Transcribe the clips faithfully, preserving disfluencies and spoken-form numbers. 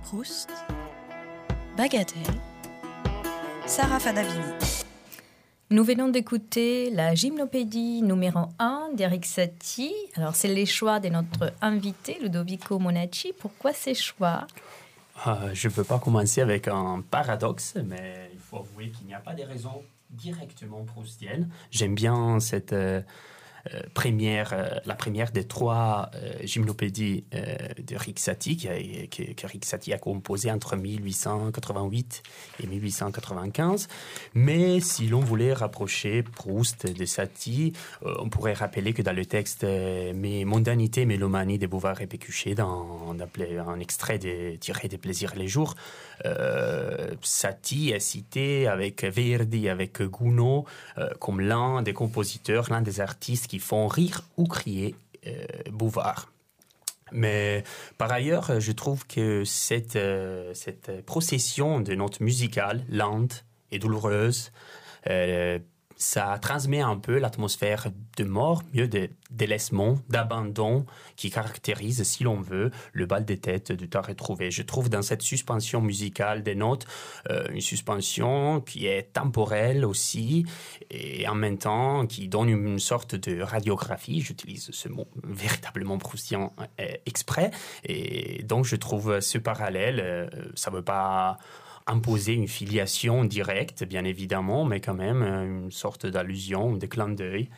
Proust, Bagatelle, Sarah Fanabini. Nous venons d'écouter la gymnopédie numéro un d'Erik Satie. Alors, c'est les choix de notre invité, Ludovico Monacci. Pourquoi ces choix ? euh, Je ne peux pas commencer avec un paradoxe, mais il faut avouer qu'il n'y a pas de raisons directement proustiennes. J'aime bien cette... Euh, Euh, première, euh, la première des trois euh, gymnopédies euh, d'Erik Satie, qu'Erik Satie a composé entre mille huit cent quatre-vingt-huit et mille huit cent quatre-vingt-quinze. Mais si l'on voulait rapprocher Proust de Satie, euh, on pourrait rappeler que dans le texte euh, « Mes mondanités, mélomanie de Beauvoir et Pécuchet », dans un extrait de, tiré des Plaisirs les jours, euh, Satie est cité avec Verdi, avec Gounod, euh, comme l'un des compositeurs, l'un des artistes qui font rire ou crier euh, Beauvoir. Mais par ailleurs, je trouve que cette, euh, cette procession de notes musicales, lente et douloureuse, euh, ça transmet un peu l'atmosphère de mort, mieux de délaissement, d'abandon, qui caractérise, si l'on veut, le bal des têtes du temps retrouvé. Je trouve dans cette suspension musicale des notes euh, une suspension qui est temporelle aussi, et en même temps qui donne une sorte de radiographie, j'utilise ce mot véritablement proustien euh, exprès, et donc je trouve ce parallèle, euh, ça ne veut pas imposer une filiation directe, bien évidemment, mais quand même une sorte d'allusion, de clin d'œil.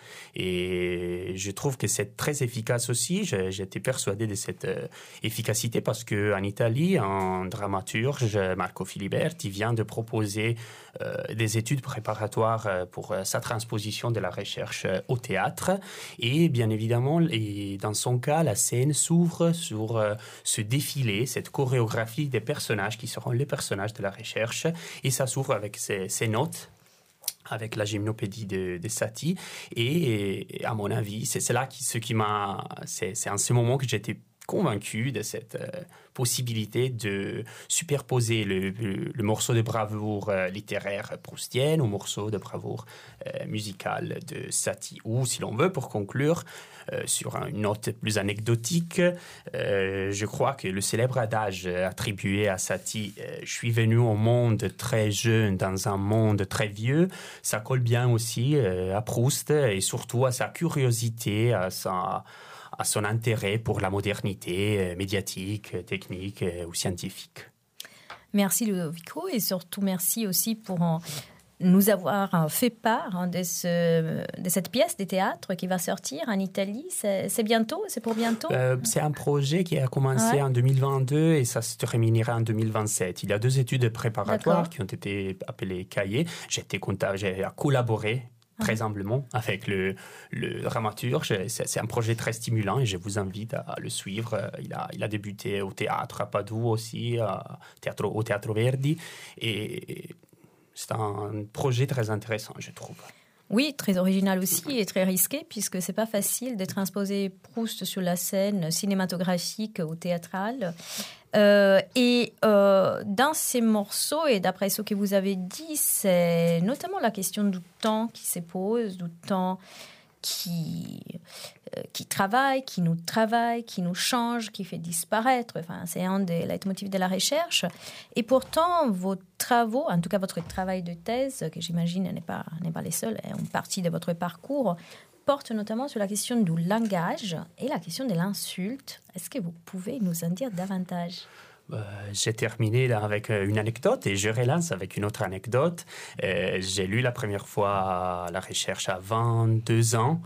Et je trouve que c'est très efficace aussi. J'étais persuadé de cette euh, efficacité parce qu'en Italie, un dramaturge, Marco Filiberti, vient de proposer euh, des études préparatoires pour euh, sa transposition de la recherche au théâtre. Et bien évidemment, et dans son cas, la scène s'ouvre sur euh, ce défilé, cette chorégraphie des personnages qui seront les personnages de la recherche, et ça s'ouvre avec ces, ces notes, avec la gymnopédie de, de Satie, et, et à mon avis, c'est, c'est là qui, ce qui m'a, c'est, c'est en ce moment que j'étais convaincu de cette euh, possibilité de superposer le, le, le morceau de bravoure euh, littéraire proustienne au morceau de bravoure euh, musicale de Satie. Ou, si l'on veut, pour conclure, euh, sur une note plus anecdotique, euh, je crois que le célèbre adage attribué à Satie euh, « Je suis venu au monde très jeune dans un monde très vieux », ça colle bien aussi euh, à Proust et surtout à sa curiosité, à sa... à son intérêt pour la modernité médiatique, technique ou scientifique. Merci Ludovico, et surtout merci aussi pour en, nous avoir fait part de, ce, de cette pièce de théâtre qui va sortir en Italie. C'est, c'est bientôt? C'est pour bientôt? euh, C'est un projet qui a commencé ouais. en deux mille vingt-deux et ça se terminera en deux mille vingt-sept. Il y a deux études préparatoires D'accord. qui ont été appelées cahiers. J'ai, été content, j'ai collaboré très humblement avec le, le dramaturge. C'est, c'est un projet très stimulant et je vous invite à le suivre. Il a, il a débuté au théâtre à Padoue aussi, à théâtre, au Théâtre Verdi. Et c'est un projet très intéressant, je trouve. Oui, très original aussi et très risqué, puisque c'est pas facile de transposer Proust sur la scène cinématographique ou théâtrale. Euh, et euh, dans ces morceaux, et d'après ce que vous avez dit, c'est notamment la question du temps qui se pose, du temps qui, euh, qui travaille, qui nous travaille, qui nous change, qui fait disparaître. Enfin, c'est un des leitmotifs de la recherche. Et pourtant, vos travaux, en tout cas votre travail de thèse, que j'imagine n'est pas, n'est pas les seuls, est une partie de votre parcours, porte notamment sur la question du langage et la question de l'insulte. Est-ce que vous pouvez nous en dire davantage ? Euh, j'ai terminé là avec une anecdote et je relance avec une autre anecdote. Euh, j'ai lu la première fois la recherche à vingt-deux ans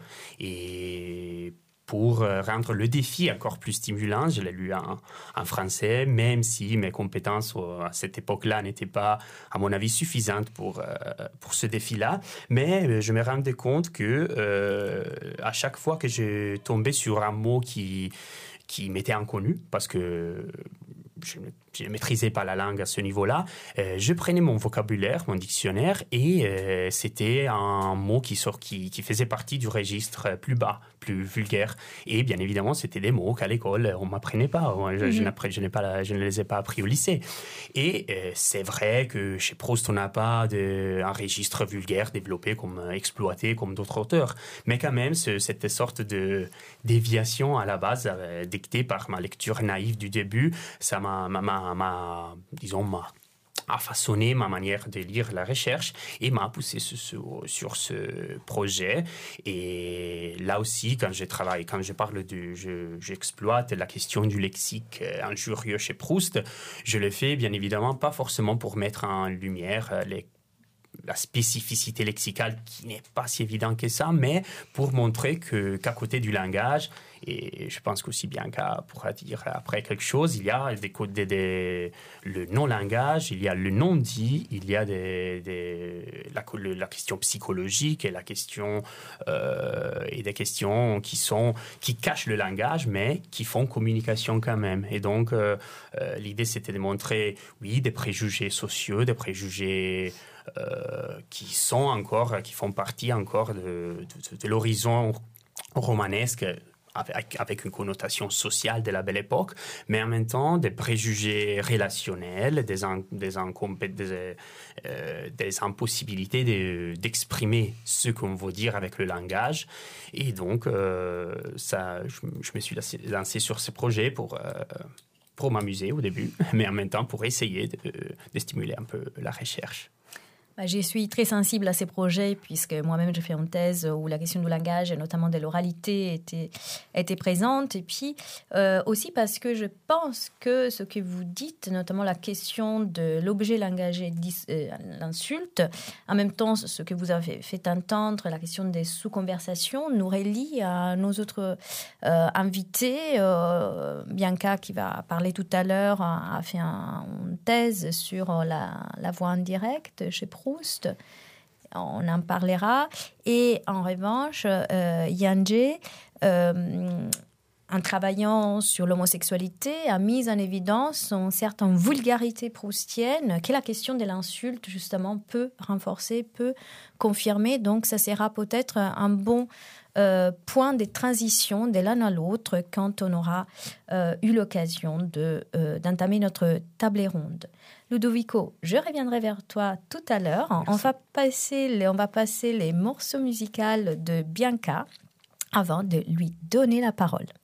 et pour rendre le défi encore plus stimulant, je l'ai lu en, en français, même si mes compétences à cette époque-là n'étaient pas, à mon avis, suffisantes pour, euh, pour ce défi-là. Mais je me rendais compte que euh, à chaque fois que je tombais sur un mot qui, qui m'était inconnu, parce que je ne maîtrisais pas la langue à ce niveau-là, euh, je prenais mon vocabulaire, mon dictionnaire, et euh, c'était un mot qui, sort, qui, qui faisait partie du registre plus bas, plus vulgaires. Et bien évidemment, c'était des mots qu'à l'école, on ne m'apprenait pas. Je, mm-hmm. je, n'appre, je, n'ai pas la, je ne les ai pas appris au lycée. Et euh, c'est vrai que chez Proust, on n'a pas de, un registre vulgaire développé, comme euh, exploité, comme d'autres auteurs. Mais quand même, ce, cette sorte de déviation à la base, euh, dictée par ma lecture naïve du début, ça m'a, m'a, m'a, m'a disons, m'a a façonné ma manière de lire la recherche et m'a poussé sur, sur, sur ce projet. Et là aussi, quand je travaille, quand je parle de, je, j'exploite la question du lexique injurieux chez Proust, je le fais bien évidemment pas forcément pour mettre en lumière les la spécificité lexicale qui n'est pas si évidente que ça, mais pour montrer que, qu'à côté du langage, et je pense qu'aussi Bianca pourra dire après quelque chose, il y a des, des, des, le non-langage, il y a le non-dit, il y a des, des, la, la question psychologique et la question euh, et des questions qui sont qui cachent le langage, mais qui font communication quand même. Et donc euh, euh, l'idée c'était de montrer, oui, des préjugés sociaux, des préjugés Euh, qui sont encore, qui font partie encore de, de, de l'horizon romanesque avec, avec une connotation sociale de la Belle Époque, mais en même temps des préjugés relationnels, des, in, des, incompé- des, euh, des impossibilités de, d'exprimer ce qu'on veut dire avec le langage. Et donc, euh, ça, je, je me suis lancé sur ce projet pour... Euh, pour m'amuser au début, mais en même temps pour essayer de, de stimuler un peu la recherche. Bah, je suis très sensible à ces projets puisque moi-même j'ai fait une thèse où la question du langage et notamment de l'oralité était, était présente. Et puis euh, aussi parce que je pense que ce que vous dites, notamment la question de l'objet langagé, euh, l'insulte, en même temps ce que vous avez fait entendre, la question des sous-conversations, nous relie à nos autres euh, invités. Euh, Bianca, qui va parler tout à l'heure, a, a fait un, une thèse sur la, la voix indirecte chez Proust. On en parlera. Et en revanche, euh, Yanje, euh, en travaillant sur l'homosexualité, a mis en évidence une certaine vulgarité proustienne que la question de l'insulte, justement, peut renforcer, peut confirmer. Donc, ça sera peut-être un bon euh, point de transition de l'un à l'autre quand on aura euh, eu l'occasion de, euh, d'entamer notre table ronde. Ludovico, je reviendrai vers toi tout à l'heure. On va passer les, on va passer les morceaux musicaux de Bianca avant de lui donner la parole.